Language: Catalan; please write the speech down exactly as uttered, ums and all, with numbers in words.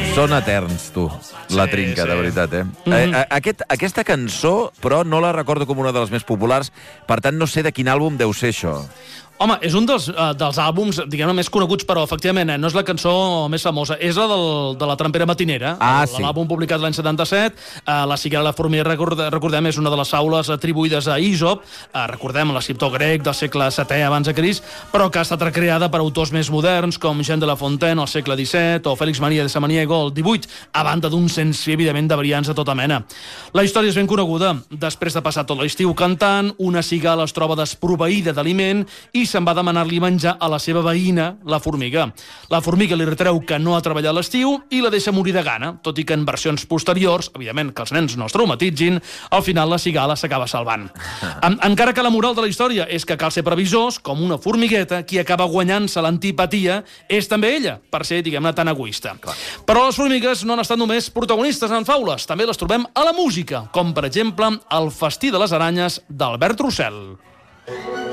Són eterns, tu, la Sí, trinca, sí. de veritat, eh? Mhm. eh aquest, aquesta cançó, però, no la recordo com una de les més populars, per tant, no sé de quin àlbum deu ser això. Home, és un dels, uh, dels àlbums, diguem-ne, més coneguts, però, efectivament, eh, no és la cançó més famosa. És la del, de la Trampera Matinera, Ah, el- sí. l'àlbum publicat l'any setanta-set. Uh, la Ciguera i la Formiga, record, recordem, és una de les faules atribuïdes a Ísop. Uh, recordem, l'escriptor grec del segle setè abans de Crist, però que ha estat recreada per autors més moderns, com Jean de La Fontaine, al segle disset, o Félix Maria de Samaniego, al divuit, a banda d'un sencer, evidentment, de variants de tota mena. La història és ben coneguda. Després de passar tot l'estiu cantant, una cigala es troba desproveïda d'aliment i se'n va demanar-li menjar a la seva veïna, la formiga. La formiga li retreu que no ha treballat l'estiu i la deixa morir de gana, tot i que en versions posteriors, evidentment que els nens no es traumatitzin, al final la cigala s'acaba salvant. En, encara que la moral de la història és que cal ser previsors, com una formigueta, qui acaba guanyant-se l'antipatia és també ella, per ser, diguem-ne, tan egoista. Clar. Però les formigues no han estat només protagonistes en faules, també les trobem a la música, com per exemple el Festí de les aranyes d'Albert Roussel.